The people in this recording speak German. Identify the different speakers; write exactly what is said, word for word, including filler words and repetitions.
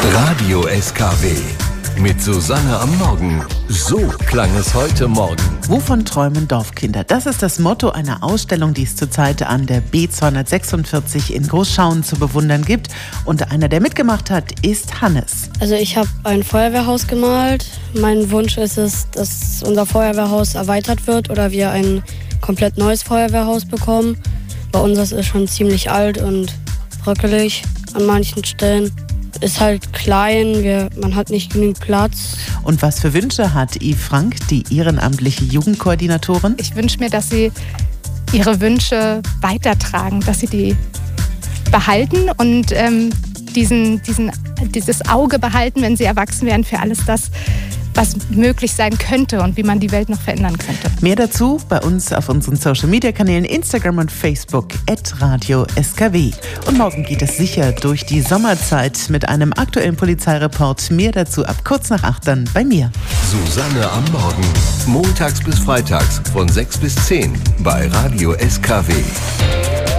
Speaker 1: Radio S K W mit Susanne am Morgen. So klang es heute Morgen.
Speaker 2: Wovon träumen Dorfkinder? Das ist das Motto einer Ausstellung, die es zurzeit an der B zweihundertsechsundvierzig in Großschauen zu bewundern gibt. Und einer, der mitgemacht hat, ist Hannes.
Speaker 3: Also ich habe ein Feuerwehrhaus gemalt. Mein Wunsch ist es, dass unser Feuerwehrhaus erweitert wird oder wir ein komplett neues Feuerwehrhaus bekommen. Bei uns ist es schon ziemlich alt und bröckelig an manchen Stellen. Ist halt klein, wir, man hat nicht genügend Platz.
Speaker 2: Und was für Wünsche hat Yves Frank, die ehrenamtliche Jugendkoordinatorin?
Speaker 4: Ich wünsche mir, dass sie ihre Wünsche weitertragen, dass sie die behalten und ähm, diesen, diesen, dieses Auge behalten, wenn sie erwachsen werden, für alles das, was möglich sein könnte und wie man die Welt noch verändern könnte.
Speaker 2: Mehr dazu bei uns auf unseren Social-Media-Kanälen Instagram und Facebook at Radio S K W. Und morgen geht es sicher durch die Sommerzeit mit einem aktuellen Polizeireport. Mehr dazu ab kurz nach acht dann bei mir.
Speaker 1: Susanne am Morgen. Montags bis freitags von sechs bis zehn bei Radio S K W.